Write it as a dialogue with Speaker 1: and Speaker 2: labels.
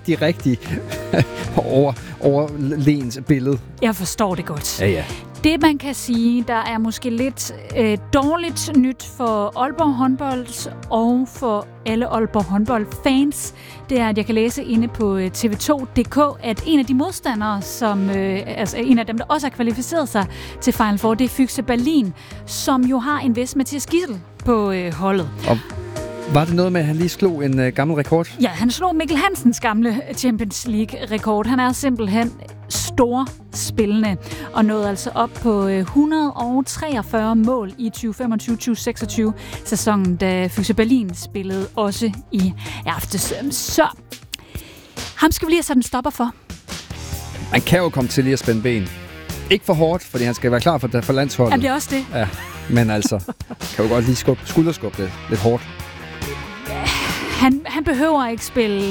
Speaker 1: ikke de rigtige overlæns billede.
Speaker 2: Jeg forstår det godt.
Speaker 1: Ja.
Speaker 2: Det, man kan sige, der er måske lidt dårligt nyt for Aalborg håndbold og for alle Aalborg håndbold-fans, det er, at jeg kan læse inde på tv2.dk, at en af de modstandere, som altså en af dem, der også har kvalificeret sig til Final Four, det er Füchse Berlin, som jo har en vis Mathias Gidsel på holdet.
Speaker 1: Og var det noget med, at han lige slog en gammel rekord?
Speaker 2: Ja, han slog Mikkel Hansens gamle Champions League-rekord. Han er simpelthen storspillende og nåede altså op på 143 mål i 2025-2026 sæsonen, da Füchse Berlin spillede også i aftes. Så ham skal vi lige have sat en stopper for.
Speaker 1: Han kan jo komme til lige at spænde ben. Ikke for hårdt, fordi han skal være klar for landsholdet.
Speaker 2: Han bliver også det.
Speaker 1: Ja, men altså, kan jo godt lige skulderskubbe lidt hårdt.
Speaker 2: Han behøver ikke spille